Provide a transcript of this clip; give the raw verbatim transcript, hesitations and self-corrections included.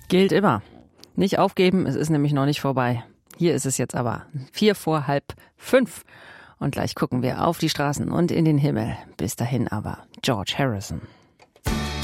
Gilt immer. Nicht aufgeben, es ist nämlich noch nicht vorbei. Hier ist es jetzt aber vier vor halb fünf. Und gleich gucken wir auf die Straßen und in den Himmel. Bis dahin aber George Harrison.